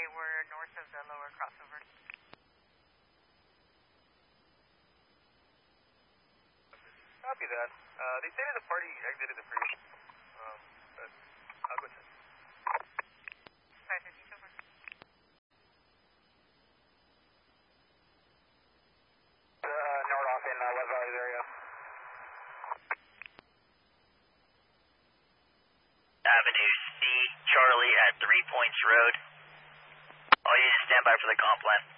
were north of the lower crossover. Copy that. They stated the party exited the freeway. But I'll go check. 550 over. North off in West Valley's area. Avenue C, Charlie at 3 Points Road. All units stand by for the comp plan.